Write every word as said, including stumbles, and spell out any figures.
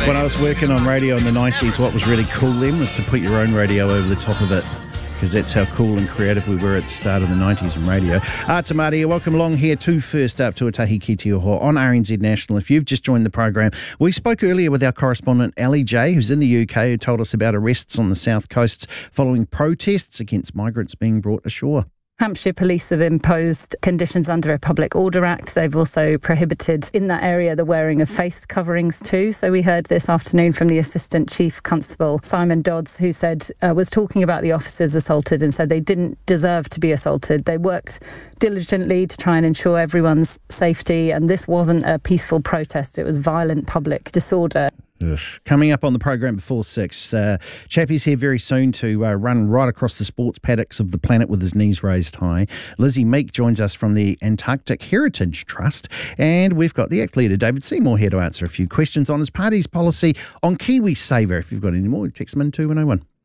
When I was working on radio in the nineties, what was really cool then was to put your own radio over the top of it, because that's how cool and creative we were at the start of the nineties in radio. Uh, Tamati, welcome along here to First Up, Tuatahi Ki Te Oho on R N Z National. If you've just joined the program, we spoke earlier with our correspondent Ali J, who's in the U K, who told us about arrests on the south coast following protests against migrants being brought ashore. Hampshire Police have imposed conditions under a Public Order Act. They've also prohibited in that area the wearing of face coverings too. So we heard this afternoon from the Assistant Chief Constable, Simon Dodds, who said, uh, was talking about the officers assaulted and said they didn't deserve to be assaulted. They worked diligently to try and ensure everyone's safety, and this wasn't a peaceful protest. It was violent public disorder. Ugh. Coming up on the program before six, uh, Chappie's here very soon to uh, run right across the sports paddocks of the planet with his knees raised high. Lizzie Meek joins us from the Antarctic Heritage Trust, and we've got the ACT leader, David Seymour, here to answer a few questions on his party's policy on Kiwi Saver. If you've got any more, text them in two one oh one.